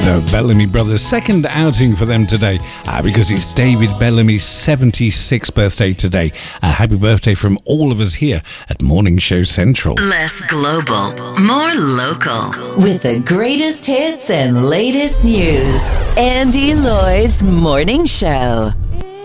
The Bellamy Brothers' second outing for them today because it's David Bellamy's 76th birthday today. A happy birthday from all of us here at Morning Show Central. Less global, more local. With the greatest hits and latest news, Andy Lloyd's Morning Show.